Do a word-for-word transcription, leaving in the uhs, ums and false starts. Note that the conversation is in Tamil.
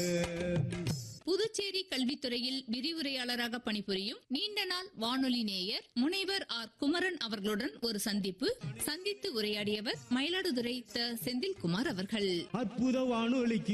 புதுச்சேரி கல்வித்துறையில் விரிவுரையாளராக பணிபுரியும் நீண்ட நாள் வானொலி நேயர் முனைவர் ஆர் குமரன் அவர்களுடன் ஒரு சந்திப்பு. சந்தித்து உரையாடியவர் மயிலாடுதுறை த செந்தில்குமார் அவர்கள். அற்புத வானொலிக்கு